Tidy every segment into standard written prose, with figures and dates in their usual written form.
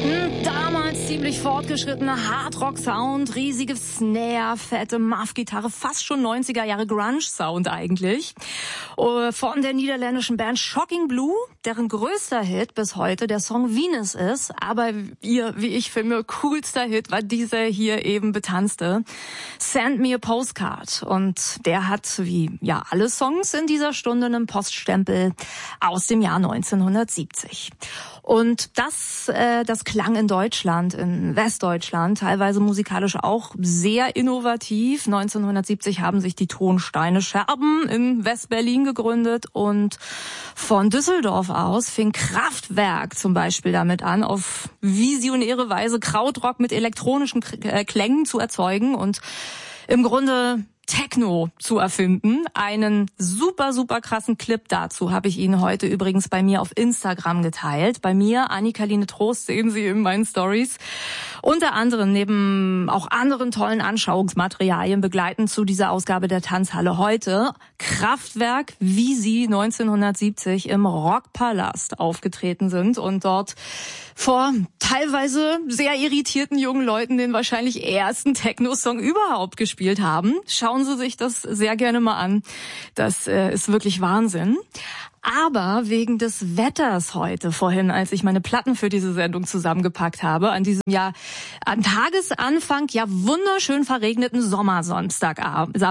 Damals ziemlich fortgeschrittener Hardrock-Sound, riesige Snare, fette Muff-Gitarre, fast schon 90er Jahre Grunge-Sound eigentlich. Von der niederländischen Band Shocking Blue, deren größter Hit bis heute der Song Venus ist. Aber ihr, wie ich finde, coolster Hit war dieser hier eben betanzte Send Me a Postcard. Und der hat, wie ja alle Songs in dieser Stunde, einen Poststempel aus dem Jahr 1970. Und das klang in Deutschland, in Westdeutschland, teilweise musikalisch auch sehr innovativ. 1970 haben sich die Tonsteine Scherben in Westberlin gegründet und von Düsseldorf aus fing Kraftwerk zum Beispiel damit an, auf visionäre Weise Krautrock mit elektronischen Klängen zu erzeugen und im Grunde Techno zu erfinden. Einen super, super krassen Clip dazu habe ich Ihnen heute übrigens bei mir auf Instagram geteilt. Bei mir, Annika-Line Trost, sehen Sie in meinen Stories. Unter anderem neben auch anderen tollen Anschauungsmaterialien begleiten zu dieser Ausgabe der Tanzhalle heute Kraftwerk, wie sie 1970 im Rockpalast aufgetreten sind und dort vor teilweise sehr irritierten jungen Leuten den wahrscheinlich ersten Techno-Song überhaupt gespielt haben. Schauen Sie sich das sehr gerne mal an. Das ist wirklich Wahnsinn. Aber wegen des Wetters heute, vorhin, als ich meine Platten für diese Sendung zusammengepackt habe, an diesem Jahr, an Tagesanfang, ja wunderschön verregneten Sommersamstag,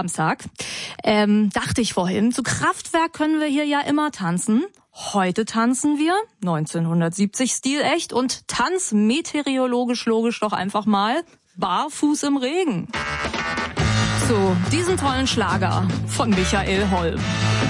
dachte ich vorhin, zu Kraftwerk können wir hier ja immer tanzen. Heute tanzen wir, 1970 stilecht und tanzmeteorologisch logisch doch einfach mal barfuß im Regen. So, diesen tollen Schlager von Michael Holm.